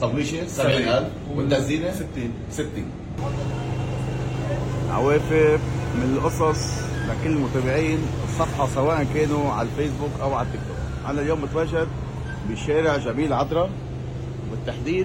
الصبليشه 70000 والتزيينه 60. عوافر من القصص لكل متابعين الصفحة سواء كانوا على الفيسبوك أو على التيك توك. أنا اليوم متواجد بشارع جميل عطرة، بالتحديد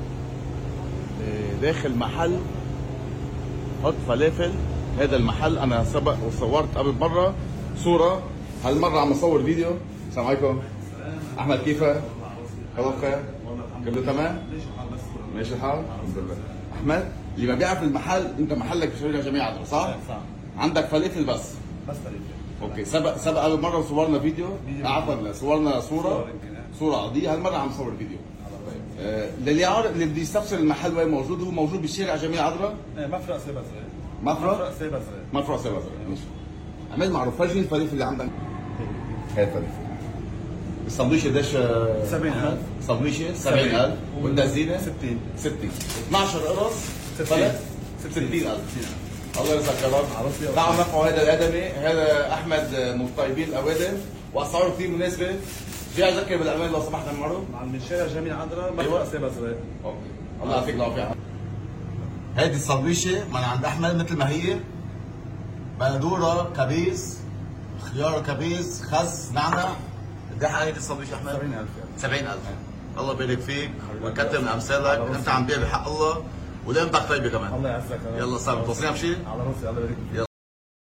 داخل محل حط فلافل. هذا المحل أنا سبق وصورت قبل مرة صورة، هالمرة عم أصور فيديو. السلام عليكم. أحمد كيفك؟ كله بخير؟ كله تمام؟ ماشي الحال؟ الحمد لله. أحمد اللي ما بيعرف المحل، أنت محلك بشارع جميل عطرة صح؟ صح. عندك فلافل بس فلافل. اوكي. سبق قبل مره صورنا فيديو، عفوا صورنا صوره عاديه. هالمره عم صور فيديو. للي عارف اللي بده يستفسر المحل وين موجود، هو موجود بشارع جميل عطرة. مفرق سيبا صغير. مفرق سيبا صغير. مفرق سيبا صغير. ماشي. عمل معروف. فرجيني الفلافل اللي عندك. هاي الفلافل. الصبليشه قديش؟ 70000. الصبليشه 70000 والتزيينه 60. 12 قرص فلت 60000. الله يرزقك يا رب. تعالوا نرفعوا هذا الادمي. هذا احمد من طيبين الاوادم واسعاره كثير مناسبه. في اذكر بالامان لو سمحت معروف من شارع جميل عطرة مفرق سيبا صغير. اوكي. الله يعطيك العافيه. هذه الصبليشه من عند احمد مثل ما هي، بندوره كبيس، خيار كبيس، خس، نعنع. قد ايه هذه الصبليشه احمد؟ 70000. 70000. الله يبارك فيك ويكتر من امثالك. انت عم تبيع بحق الله ولقيمتك طيبه كمان. الله يعزك. يلا صار متوصلين بشيء؟ على راسي. الله يبارك فيك. يلا.